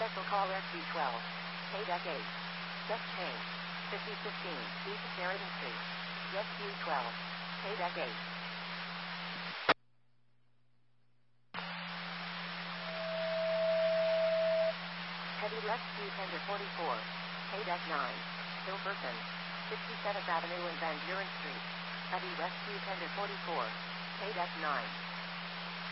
Special call SU-12. Pay deck 8. Just change. 5015 East Sheridan Street. SU-12. Pay deck 8. Heavy left Q tender 44. Pay deck 9. Hilferson. 67th Avenue and Van Buren Street. Heavy west Q tender 44. Pay deck 9.